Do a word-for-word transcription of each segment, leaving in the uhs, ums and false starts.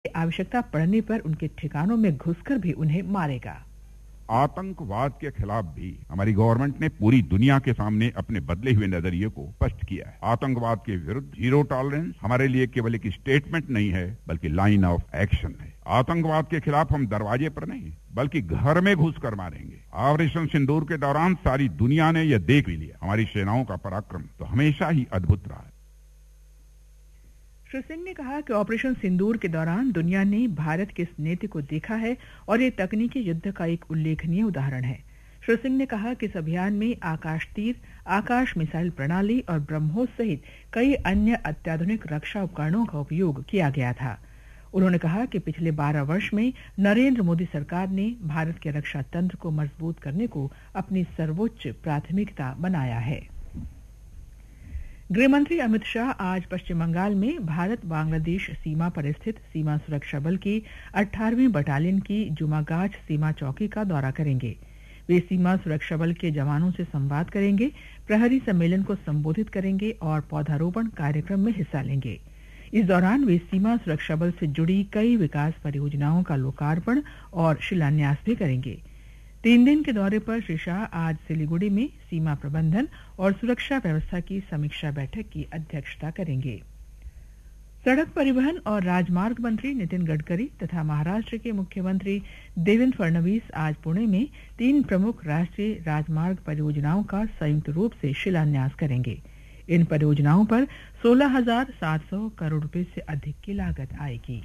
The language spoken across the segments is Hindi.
आवश्यकता पड़ने पर उनके ठिकानों में घुसकर भी उन्हें मारेगा। आतंकवाद के खिलाफ भी हमारी गवर्नमेंट ने पूरी दुनिया के सामने अपने बदले हुए नजरिए को स्पष्ट किया है। आतंकवाद के विरुद्ध जीरो टॉलरेंस हमारे लिए केवल एक स्टेटमेंट नहीं है, बल्कि लाइन ऑफ एक्शन है। आतंकवाद के खिलाफ हम दरवाजे पर नहीं, बल्कि घर में घुसकर मारेंगे। ऑपरेशन सिंदूर के दौरान सारी दुनिया ने यह देख भी लिया, हमारी सेनाओं का पराक्रम तो हमेशा ही अद्भुत रहा है। श्री सिंह ने कहा कि ऑपरेशन सिंदूर के दौरान दुनिया ने भारत के इस नीति को देखा है और ये तकनीकी युद्ध का एक उल्लेखनीय उदाहरण है। श्री सिंह ने कहा कि इस अभियान में आकाश तीर, आकाश मिसाइल प्रणाली और ब्रह्मोस सहित कई अन्य अत्याधुनिक रक्षा उपकरणों का उपयोग किया गया था। उन्होंने कहा कि पिछले बारह वर्ष में नरेंद्र मोदी सरकार ने भारत के रक्षा तंत्र को मजबूत करने को अपनी सर्वोच्च प्राथमिकता बनाया है। गृहमंत्री अमित शाह आज पश्चिम बंगाल में भारत बांग्लादेश सीमा पर स्थित सीमा सुरक्षा बल की अठारहवीं बटालियन की जुमागाछ सीमा चौकी का दौरा करेंगे। वे सीमा सुरक्षा बल के जवानों से संवाद करेंगे, प्रहरी सम्मेलन को संबोधित करेंगे और पौधारोपण कार्यक्रम में हिस्सा लेंगे। इस दौरान वे सीमा सुरक्षा बल से जुड़ी कई विकास परियोजनाओं का लोकार्पण और शिलान्यास भी करेंगे। तीन दिन के दौरे पर श्री शाह आज सिलीगुड़ी में सीमा प्रबंधन और सुरक्षा व्यवस्था की समीक्षा बैठक की अध्यक्षता करेंगे। सड़क परिवहन और राजमार्ग मंत्री नितिन गडकरी तथा महाराष्ट्र के मुख्यमंत्री देवेंद्र फडणवीस आज पुणे में तीन प्रमुख राष्ट्रीय राजमार्ग परियोजनाओं का संयुक्त रूप से शिलान्यास करेंगे। इन परियोजनाओं पर सोलह हजार सात सौ करोड़ रुपए से अधिक की लागत आएगी।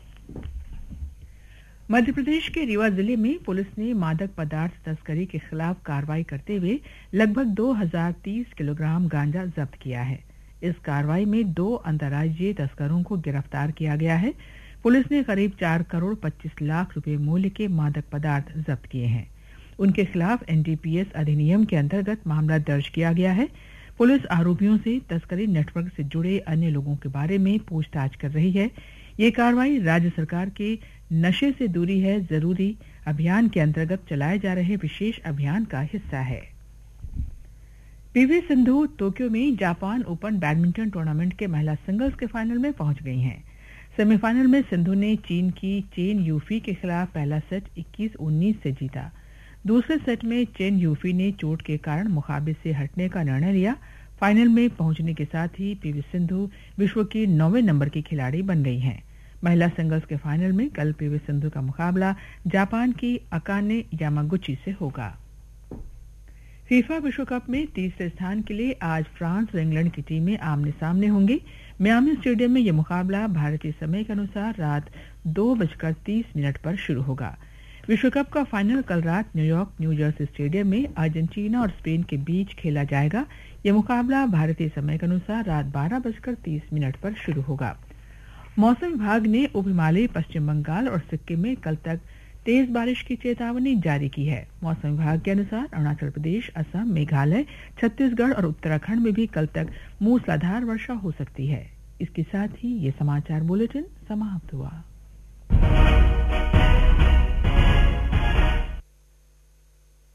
मध्य प्रदेश के रीवा जिले में पुलिस ने मादक पदार्थ तस्करी के खिलाफ कार्रवाई करते हुए लगभग दो हजार तीस किलोग्राम गांजा जब्त किया है। इस कार्रवाई में दो अंतर्राज्यीय तस्करों को गिरफ्तार किया गया है। पुलिस ने करीब चार करोड़ पच्चीस लाख रुपए मूल्य के मादक पदार्थ जब्त किए हैं। उनके खिलाफ एनडीपीएस अधिनियम के अंतर्गत मामला दर्ज किया गया है। पुलिस आरोपियों से तस्करी नेटवर्क से जुड़े अन्य लोगों के बारे में पूछताछ कर रही है। ये कार्रवाई राज्य सरकार के नशे से दूरी है जरूरी अभियान के अंतर्गत चलाए जा रहे विशेष अभियान का हिस्सा है। पीवी सिंधु टोक्यो में जापान ओपन बैडमिंटन टूर्नामेंट के महिला सिंगल्स के फाइनल में पहुंच गई हैं। सेमीफाइनल में सिंधु ने चीन की चेन यूफी के खिलाफ पहला सेट इक्कीस उन्नीस से जीता। दूसरे सेट में चेन यूफी ने चोट के कारण मुकाबले से हटने का निर्णय लिया। फाइनल में पहुंचने के साथ ही पीवी सिंधु विश्व की नौवें नंबर की खिलाड़ी बन गई हैं। महिला सिंगल्स के फाइनल में कल पीवी सिंधु का मुकाबला जापान की अकाने यामागुची से होगा। फीफा विश्व कप में तीसरे स्थान के लिए आज फ्रांस और इंग्लैंड की टीमें आमने सामने होंगी। मियामी स्टेडियम में यह मुकाबला भारतीय समय के अनुसार रात दो बजकर तीस मिनट पर शुरू होगा। विश्व कप का फाइनल कल रात न्यूयॉर्क न्यू जर्सी स्टेडियम में अर्जेंटीना और स्पेन के बीच खेला जाएगा। यह मुकाबला भारतीय समय के अनुसार रात बारह बजकर तीस मिनट पर शुरू होगा। मौसम विभाग ने उप हिमालयी पश्चिम बंगाल और सिक्किम में कल तक तेज बारिश की चेतावनी जारी की है। मौसम विभाग के अनुसार अरुणाचल प्रदेश, असम, मेघालय, छत्तीसगढ़ और उत्तराखंड में भी कल तक मूसलाधार वर्षा हो सकती है। इसके साथ ही ये समाचार बुलेटिन समाप्त हुआ।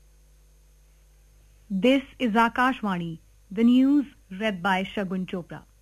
This is Akashvani, the news read by Shagun Chopra.